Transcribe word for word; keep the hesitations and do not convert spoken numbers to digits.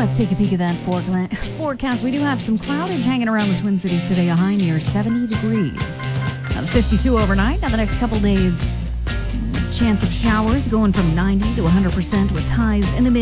let's take a peek at that forecla- forecast. We do have some cloudage hanging around the Twin Cities today, a high near seventy degrees. Uh, fifty-two overnight. Now the next couple days, chance of showers going from ninety to one hundred percent with highs in the mid